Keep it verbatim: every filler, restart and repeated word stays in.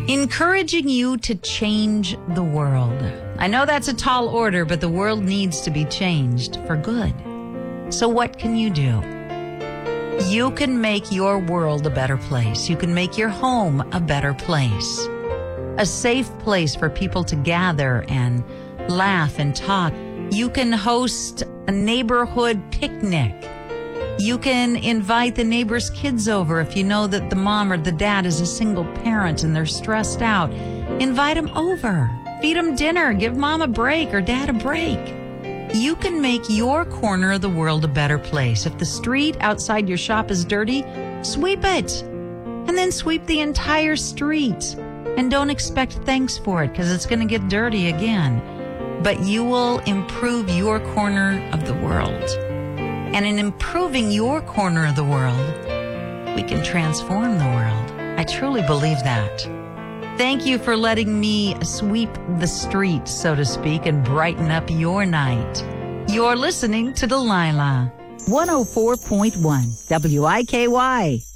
encouraging you to change the world. I know that's a tall order, but the world needs to be changed for good. So what can you do? You can make your world a better place. You can make your home a better place. A safe place for people to gather and laugh and talk. You can host a neighborhood picnic. You can invite the neighbor's kids over if you know that the mom or the dad is a single parent and they're stressed out. Invite them over. Feed them dinner. Give mom a break or dad a break. You can make your corner of the world a better place. If the street outside your shop is dirty, sweep it. And then sweep the entire street. And don't expect thanks for it because it's going to get dirty again. But you will improve your corner of the world. And in improving your corner of the world, we can transform the world. I truly believe that. Thank you for letting me sweep the street, so to speak, and brighten up your night. You're listening to Delilah. one oh four point one W I K Y.